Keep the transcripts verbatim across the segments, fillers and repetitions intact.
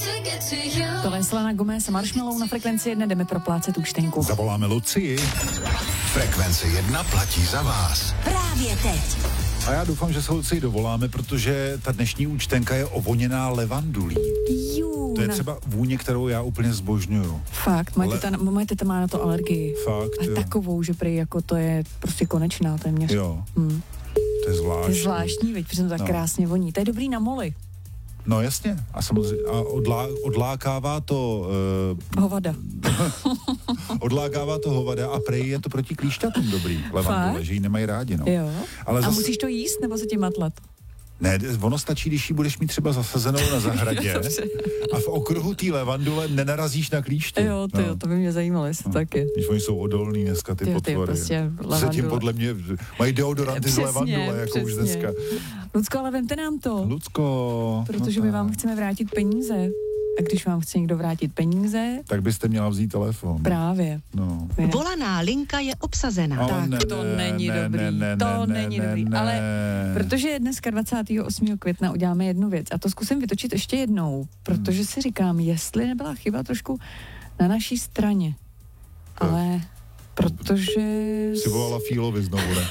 Tohle je Selena Gomez a Marshmallow na Frekvenci jedna, jdeme proplácet účtenku. Zavoláme Lucii. Frekvence jedna platí za vás. Právě teď. A já doufám, že se Lucii dovoláme, protože ta dnešní účtenka je ovoněná levandulí. Jú, To je na- třeba vůně, kterou já úplně zbožňuju. Fakt, moje Ale- teta, moje teta má na to alergii. Fakt, A jo. takovou, že prý jako to je prostě konečná téměř. Jo, Hmm. to je zvláštní. To je zvláštní, veď, protože to tak No. krásně voní. To je dobrý na moly. No jasně. A samozřejmě a odlá, odlákává to uh, Hovada. odlákává to hovada a prej je to proti klíšťatům dobrý. Levandule, Fakt? že ji nemají rádi, no. Jo. Ale A zas- musíš to jíst, nebo se ti matlat? Ne, ono stačí, když ji budeš mít třeba zasazenou na zahradě Dobře. a v okruhu té levandule nenarazíš na klíště. Jo, to, jo, to by mě zajímalo, jestli to tak je. Když oni jsou odolní dneska, ty Ty jo, ty potvory. prostě Se tím levandule. podle mě mají deodoranty z Přesně, levandule, jako už přesně. dneska. Lucko, ale vemte nám to, Lucko. protože no my tak. vám chceme vrátit peníze. A když vám chce někdo vrátit peníze, Tak byste měla vzít telefon. právě. No. Ne. Volaná linka je obsazena. Ale Tak ne, to ne, není ne, dobrý, ne, ne, to ne, není ne, dobrý, ne. ale protože dneska dvacátého osmého května uděláme jednu věc a to zkusím vytočit ještě jednou, protože si říkám, jestli nebyla chyba trošku na naší straně, ale protože... Si volala Fílovi znovu, ne?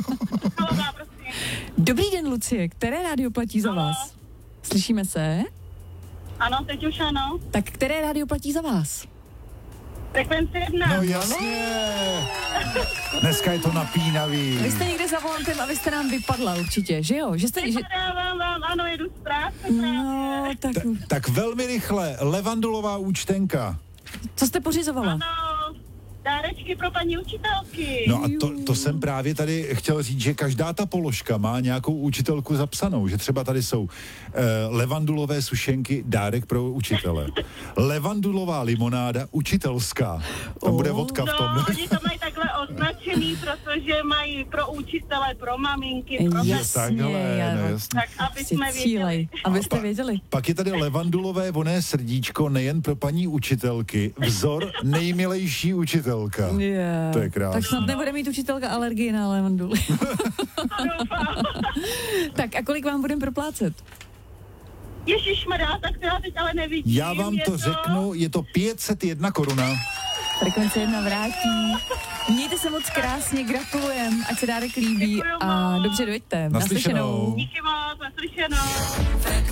Dobrý den, Lucie, které rádio platí za vás? Slyšíme se? Ano, teď už ano. Tak které rádio platí za vás? Frekvence jedna. No jasně. Dneska je to napínavý. Vy jste někde za volantem a vy jste nám vypadla určitě, že jo? Že jste, že... Vypadávám vám, ano, jedu z práce No, právě. tak Tak velmi rychle, levandulová účtenka. co jste pořizovala? Ano, dárečky pro paní učitelky. No a to, to jsem právě tady chtěl říct, že každá ta položka má nějakou učitelku zapsanou, že třeba tady jsou eh, levandulové sušenky, dárek pro učitele. Levandulová limonáda, učitelská. Tam bude vodka v tom. No, oni to mají takhle označený, protože mají pro učitele, pro maminky, pro Jasně, Takhle, já- no jasně. tak aby Si jsme věděli. cílej, abyste Pa- věděli. Pak je tady levandulové voné srdíčko nejen pro paní učitelky, vzor nejmilejší učitelka. Yeah. To je krásné. Tak snad nebude mít učitelka alergii na levanduli. Tak a kolik vám budeme proplácet? Ježišmarja, tak to já teď ale nevidím. Já vám je to řeknu, je to pět set jedna koruna. Frekvence jedna vrátí. Mějte se moc krásně, gratulujem, ať se dárek líbí Děkuju a moc. dobře dojeďte. Naslyšenou. Díky moc, naslyšenou.